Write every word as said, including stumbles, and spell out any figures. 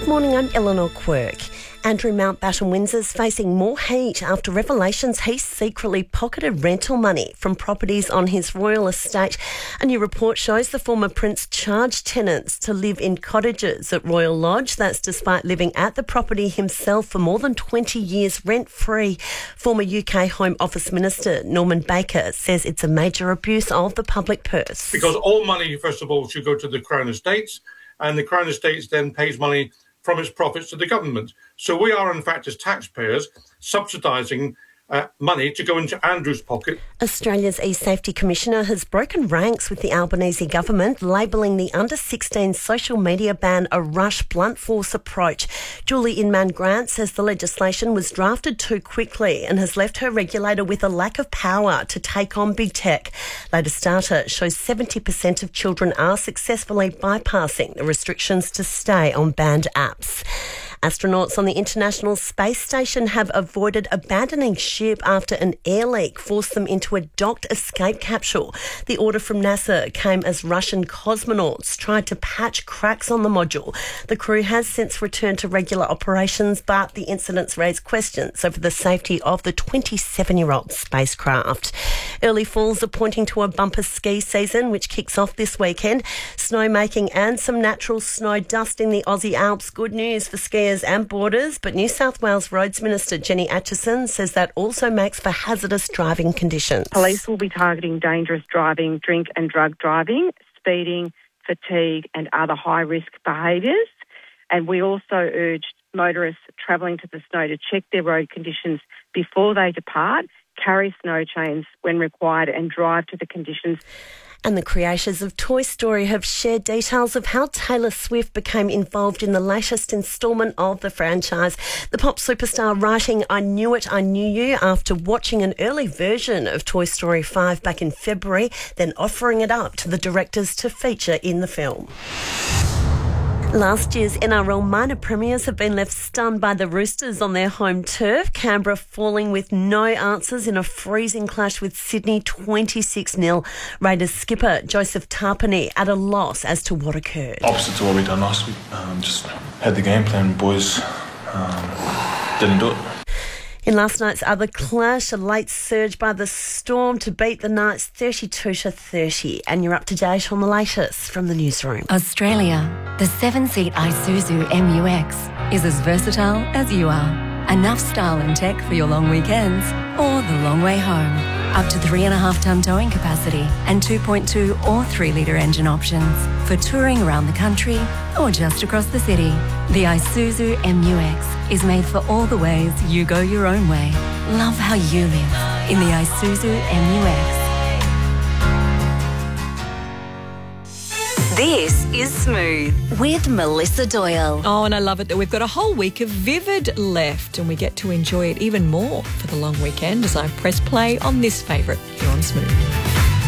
morning, I'm Eleanor Quirk. Andrew Mountbatten Windsor's facing more heat after revelations he secretly pocketed rental money from properties on his royal estate. A new report shows the former prince charged tenants to live in cottages at Royal Lodge. That's despite living at the property himself for more than twenty years rent-free. Former U K Home Office Minister Norman Baker says it's a major abuse of the public purse. Because all money, first of all, should go to the Crown Estates, and the Crown Estates then pays money from its profits to the government. So we are, in fact, as taxpayers, subsidising uh, money to go into Andrew's pocket. Australia's E-Safety Commissioner has broken ranks with the Albanese government, labelling the under sixteen social media ban a rush, blunt force approach. Julie Inman-Grant says the legislation was drafted too quickly and has left her regulator with a lack of power to take on big tech. Latest data shows seventy percent of children are successfully bypassing the restrictions to stay on banned apps. Astronauts on the International Space Station have avoided abandoning ship after an air leak forced them into a docked escape capsule. The order from NASA came as Russian cosmonauts tried to patch cracks on the module. The crew has since returned to regular operations, but the incidents raised questions over the safety of the twenty-seven-year-old spacecraft. Early falls are pointing to a bumper ski season, which kicks off this weekend. Snowmaking and some natural snow dusting the Aussie Alps. Good news for skiers and boarders, but New South Wales Roads Minister Jenny Atchison says that also makes for hazardous driving conditions. Police will be targeting dangerous driving, drink and drug driving, speeding, fatigue and other high-risk behaviours. And we also urge motorists travelling to the snow to check their road conditions before they depart, carry snow chains when required and drive to the conditions. And the creators of Toy Story have shared details of how Taylor Swift became involved in the latest instalment of the franchise. The pop superstar writing "I Knew It, I Knew You" after watching an early version of Toy Story five back in February, then offering it up to the directors to feature in the film. Last year's N R L minor premiers have been left stunned by the Roosters on their home turf. Canberra falling with no answers in a freezing clash with Sydney twenty-six nil. Raiders skipper Joseph Tarpany at a loss as to what occurred. Opposite to what we'd done last week. Um, just had the game plan, boys. Um, didn't do it. In last night's other clash, a late surge by the Storm to beat the Knights thirty-two to thirty. And you're up to date on the latest from the newsroom. Australia, the seven-seat Isuzu M U X is as versatile as you are. Enough style and tech for your long weekends or the long way home. Up to three and a half tonne towing capacity and two point two or three litre engine options for touring around the country or just across the city. The Isuzu M U X is made for all the ways you go your own way. Love how you live in the Isuzu M U X. This is Smooth with Melissa Doyle. Oh, and I love it that we've got a whole week of Vivid left and we get to enjoy it even more for the long weekend as I press play on this favourite here on Smooth.